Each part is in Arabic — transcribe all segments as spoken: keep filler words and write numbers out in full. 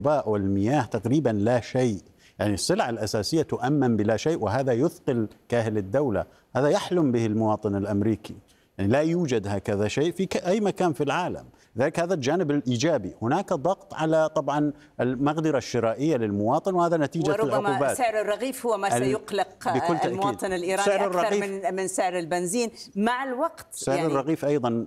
والمياه تقريبا لا شيء، يعني السلع الأساسية تؤمن بلا شيء، وهذا يثقل كاهل الدولة. هذا يحلم به المواطن الأمريكي، يعني لا يوجد هكذا شيء في أي مكان في العالم. ذلك هذا الجانب الإيجابي. هناك ضغط على طبعا المقدرة الشرائية للمواطن، وهذا نتيجة وربما العقوبات. سعر الرغيف هو ما سيقلق المواطن الإيراني أكثر من من سعر البنزين مع الوقت. سعر يعني الرغيف أيضا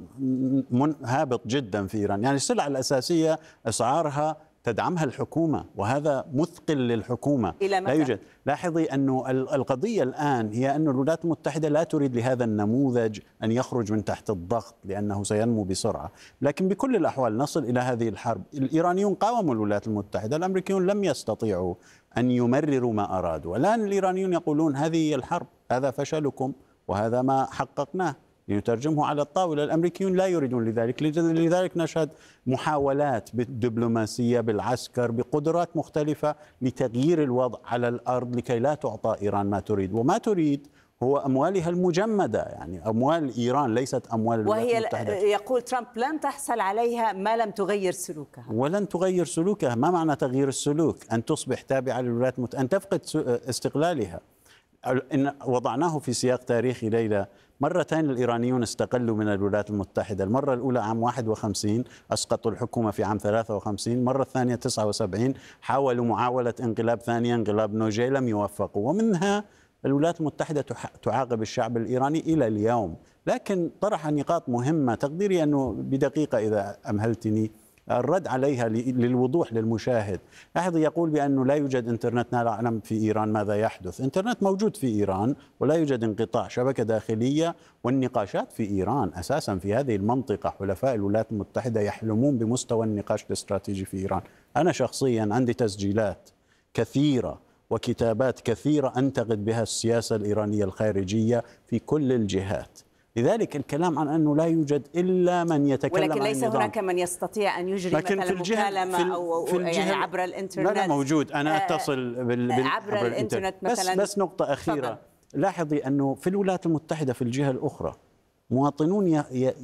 هابط جدا في إيران، يعني السلع الأساسية أسعارها تدعمها الحكومة، وهذا مثقل للحكومة. إلى متى؟ لا يوجد. لاحظي أن القضية الآن هي أن الولايات المتحدة لا تريد لهذا النموذج أن يخرج من تحت الضغط لأنه سينمو بسرعة، لكن بكل الأحوال نصل إلى هذه الحرب. الإيرانيون قاوموا الولايات المتحدة، الأمريكيون لم يستطيعوا أن يمرروا ما أرادوا، والآن الإيرانيون يقولون هذه هي الحرب، هذا فشلكم وهذا ما حققناه، ليترجمه على الطاولة. الأمريكيون لا يريدون لذلك، لذلك نشهد محاولات بالدبلوماسية بالعسكر بقدرات مختلفة لتغيير الوضع على الأرض لكي لا تعطى إيران ما تريد، وما تريد هو أموالها المجمدة، يعني أموال إيران ليست أموال الولايات المتحدة. وهي يقول ترامب لن تحصل عليها ما لم تغير سلوكها. ولن تغير سلوكها. ما معنى تغيير السلوك؟ أن تصبح تابعة للولايات المتحدة، أن تفقد استقلالها. إن وضعناه في سياق تاريخي ليلى، مرتين الإيرانيون استقلوا من الولايات المتحدة. المرة الأولى عام واحد وخمسين أسقطوا الحكومة في عام ثلاثة وخمسين، المرة الثانية تسعة وسبعين حاولوا معاولة انقلاب ثانية، انقلاب نوجي، لم يوفقوا، ومنها الولايات المتحدة تعاقب الشعب الإيراني إلى اليوم. لكن طرح نقاط مهمة، تقديري أنه بدقيقة إذا أمهلتني الرد عليها للوضوح للمشاهد. أحد يقول بأنه لا يوجد إنترنت، لا نعلم في إيران ماذا يحدث. إنترنت موجود في إيران ولا يوجد انقطاع، شبكة داخلية، والنقاشات في إيران أساسا في هذه المنطقة حلفاء الولايات المتحدة يحلمون بمستوى النقاش الاستراتيجي في إيران. أنا شخصيا عندي تسجيلات كثيرة وكتابات كثيرة أنتقد بها السياسة الإيرانية الخارجية في كل الجهات. لذلك الكلام عن أنه لا يوجد إلا من يتكلم ولكن عن ليس النظام. هناك من يستطيع أن يجري مثلا مكالمة أو في يعني عبر الإنترنت. لا لا موجود. أنا أتصل بال... بال... عبر, عبر الإنترنت مثلا. بس, بس نقطة أخيرة فضل. لاحظي أنه في الولايات المتحدة في الجهة الأخرى مواطنون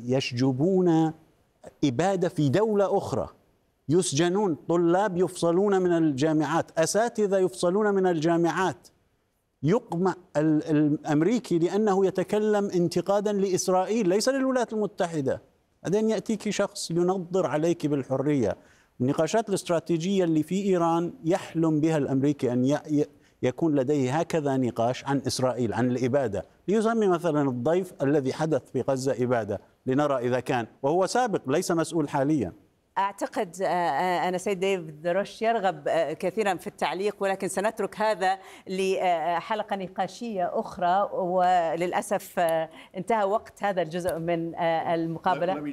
يشجبون إبادة في دولة أخرى، يسجنون، طلاب يفصلون من الجامعات، أساتذة يفصلون من الجامعات، يقمع الأمريكي لأنه يتكلم انتقادا لإسرائيل ليس للولايات المتحدة. بعدين يأتيك شخص ينظر عليك بالحرية. النقاشات الاستراتيجية اللي في إيران يحلم بها الأمريكي أن يكون لديه هكذا نقاش عن إسرائيل، عن الإبادة، ليسمي مثلا الضيف الذي حدث في غزة إبادة، لنرى إذا كان، وهو سابق ليس مسؤول حاليا. أعتقد أنا سيد ديفيد دروش يرغب كثيرا في التعليق، ولكن سنترك هذا لحلقة نقاشية أخرى، وللأسف انتهى وقت هذا الجزء من المقابلة.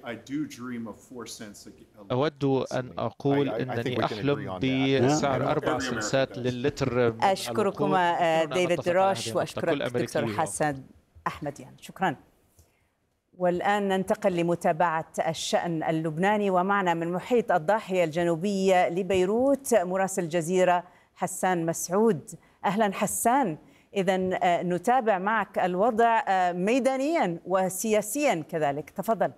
أود أن أقول أنني أحلم بسعر أربع سنسات للتر. أشكركما ديفيد دروش وأشكرك دكتور حسن أحمديان، شكرا. والآن ننتقل لمتابعة الشأن اللبناني، ومعنا من محيط الضاحية الجنوبية لبيروت مراسل الجزيرة حسان مسعود. أهلا حسان، إذا نتابع معك الوضع ميدانيا وسياسيا كذلك، تفضل.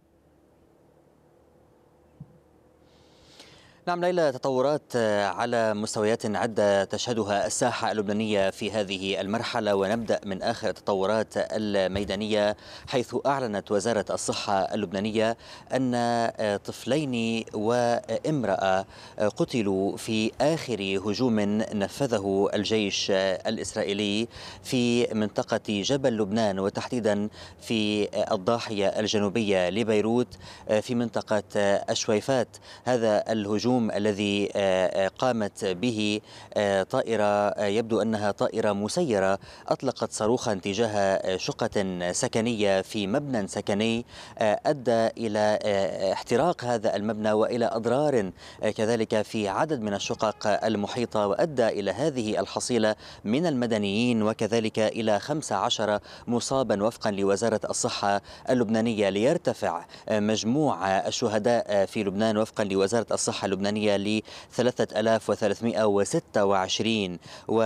نعم ليلى، تطورات على مستويات عدة تشهدها الساحة اللبنانية في هذه المرحلة، ونبدأ من آخر التطورات الميدانية، حيث أعلنت وزارة الصحة اللبنانية أن طفلين وامرأة قتلوا في آخر هجوم نفذه الجيش الإسرائيلي في منطقة جبل لبنان، وتحديدا في الضاحية الجنوبية لبيروت في منطقة الشويفات. هذا الهجوم الذي قامت به طائرة يبدو أنها طائرة مسيرة أطلقت صاروخا تجاه شقة سكنية في مبنى سكني، أدى إلى احتراق هذا المبنى وإلى أضرار كذلك في عدد من الشقق المحيطة، وأدى إلى هذه الحصيلة من المدنيين وكذلك إلى خمس عشر مصابا وفقا لوزارة الصحة اللبنانية، ليرتفع مجموع الشهداء في لبنان وفقا لوزارة الصحة اللبنانية اللبنانية ل ثلاثة آلاف وثلاثمئة وستة وعشرين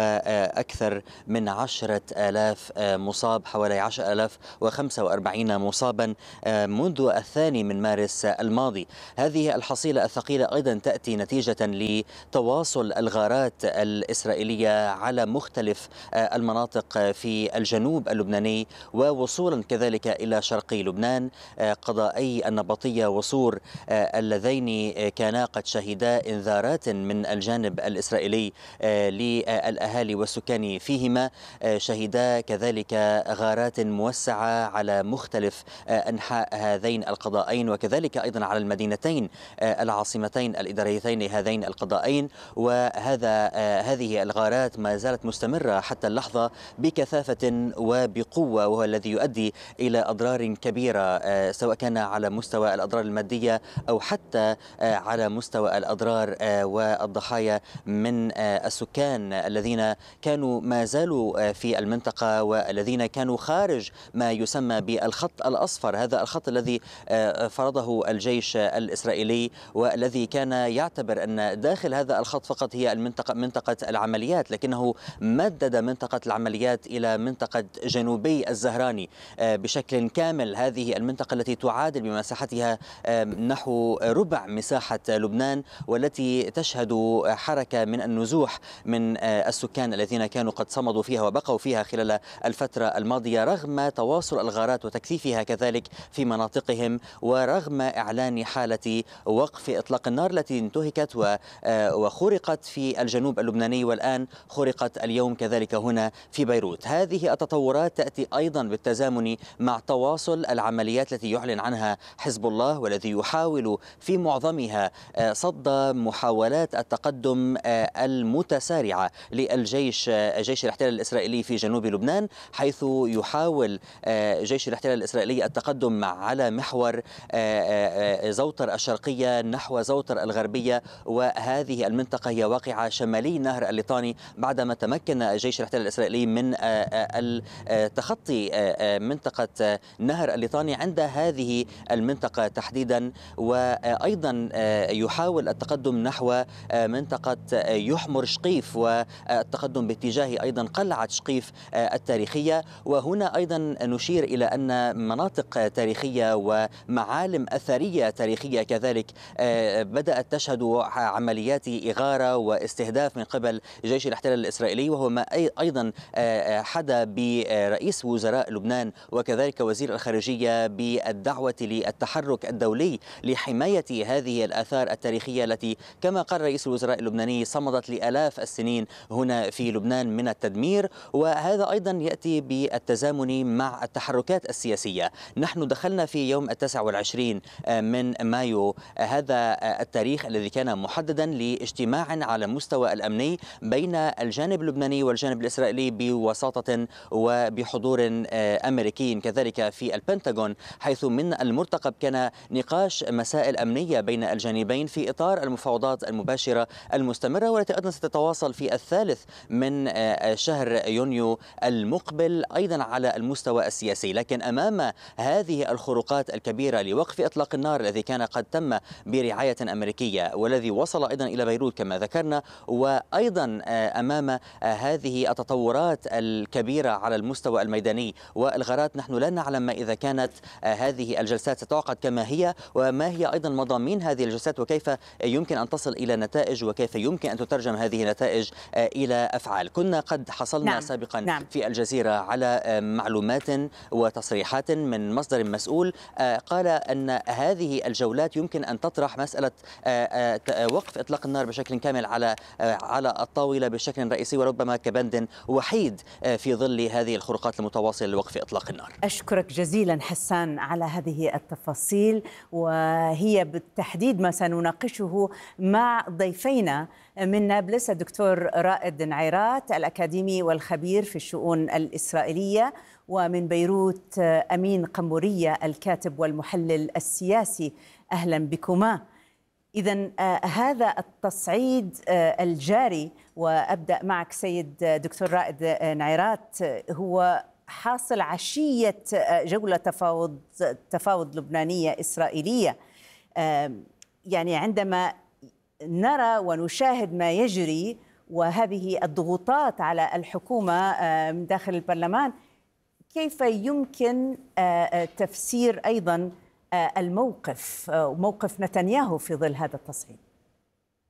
وأكثر من عشرة آلاف مصاب، حوالي عشرة آلاف وخمسة وأربعين مصابا منذ الثاني من مارس الماضي. هذه الحصيلة الثقيلة أيضا تأتي نتيجة لتواصل الغارات الإسرائيلية على مختلف المناطق في الجنوب اللبناني ووصولا كذلك إلى شرقي لبنان. قضائي النبطية وصور اللذين كانا قد شهدا إنذارات من الجانب الإسرائيلي للأهالي والسكان فيهما، شهدا كذلك غارات موسعة على مختلف أنحاء هذين القضائين وكذلك أيضا على المدينتين العاصمتين الإداريتين لهذين القضائين. وهذا هذه الغارات ما زالت مستمرة حتى اللحظة بكثافة وبقوة، وهو الذي يؤدي إلى أضرار كبيرة سواء كان على مستوى الأضرار المادية أو حتى على مستوى الأضرار والضحايا من السكان الذين كانوا ما زالوا في المنطقة والذين كانوا خارج ما يسمى بالخط الأصفر، هذا الخط الذي فرضه الجيش الإسرائيلي والذي كان يعتبر أن داخل هذا الخط فقط هي المنطقة منطقة العمليات، لكنه مدد منطقة العمليات إلى منطقة جنوبي الزهراني بشكل كامل. هذه المنطقة التي تعادل بمساحتها نحو ربع مساحة لبنان والتي تشهد حركة من النزوح من السكان الذين كانوا قد صمدوا فيها وبقوا فيها خلال الفترة الماضية رغم تواصل الغارات وتكثيفها كذلك في مناطقهم، ورغم إعلان حالة وقف إطلاق النار التي انتهكت وخرقت في الجنوب اللبناني والآن خرقت اليوم كذلك هنا في بيروت. هذه التطورات تأتي أيضا بالتزامن مع تواصل العمليات التي يعلن عنها حزب الله والذي يحاول في معظمها صد محاولات التقدم المتسارعة للجيش جيش الاحتلال الإسرائيلي في جنوب لبنان، حيث يحاول جيش الاحتلال الإسرائيلي التقدم على محور زوطر الشرقية نحو زوطر الغربية، وهذه المنطقة هي واقعة شمالي نهر الليطاني بعدما تمكن الجيش الاحتلال الإسرائيلي من تخطي منطقة نهر الليطاني عند هذه المنطقة تحديدا، وأيضا يحاول التقدم نحو منطقة يحمر شقيف والتقدم باتجاه أيضا قلعة شقيف التاريخية. وهنا أيضا نشير إلى أن مناطق تاريخية ومعالم أثرية تاريخية كذلك بدأت تشهد عمليات إغارة واستهداف من قبل جيش الاحتلال الإسرائيلي، وهو ما أيضا حدا برئيس وزراء لبنان وكذلك وزير الخارجية بالدعوة للتحرك الدولي لحماية هذه الآثار التاريخية التي كما قال رئيس الوزراء اللبناني صمدت لآلاف السنين هنا في لبنان من التدمير. وهذا أيضا يأتي بالتزامن مع التحركات السياسية. نحن دخلنا في يوم التاسع والعشرين من مايو، هذا التاريخ الذي كان محددا لاجتماع على مستوى الأمني بين الجانب اللبناني والجانب الإسرائيلي بوساطة وبحضور أمريكي كذلك في البنتاغون، حيث من المرتقب كان نقاش مسائل أمنية بين الجانبين في إطار المفاوضات المباشرة المستمرة والتي أيضا ستتواصل في الثالث من شهر يونيو المقبل أيضا على المستوى السياسي. لكن أمام هذه الخروقات الكبيرة لوقف إطلاق النار الذي كان قد تم برعاية أمريكية والذي وصل أيضا إلى بيروت كما ذكرنا، وأيضا أمام هذه التطورات الكبيرة على المستوى الميداني والغارات، نحن لا نعلم ما إذا كانت هذه الجلسات ستعقد كما هي وما هي أيضا مضامين هذه الجلسات وكيف يمكن أن تصل إلى نتائج وكيف يمكن أن تترجم هذه النتائج إلى أفعال. كنا قد حصلنا نعم. سابقا نعم. في الجزيرة على معلومات وتصريحات من مصدر مسؤول قال أن هذه الجولات يمكن أن تطرح مسألة وقف إطلاق النار بشكل كامل على على الطاولة بشكل رئيسي وربما كبند وحيد في ظل هذه الخروقات المتواصلة لوقف إطلاق النار. أشكرك جزيلا حسان على هذه التفاصيل، وهي بالتحديد ما سنناقشه مع ضيفينا من نابلس الدكتور رائد نعيرات الأكاديمي والخبير في الشؤون الإسرائيلية، ومن بيروت أمين قنبورية الكاتب والمحلل السياسي. أهلا بكما. إذن هذا التصعيد الجاري، وأبدأ معك سيد دكتور رائد نعيرات، هو حاصل عشية جولة تفاوض تفاوض لبنانية إسرائيلية. يعني عندما نرى ونشاهد ما يجري وهذه الضغوطات على الحكومة من داخل البرلمان، كيف يمكن تفسير أيضا الموقف موقف نتنياهو في ظل هذا التصعيد؟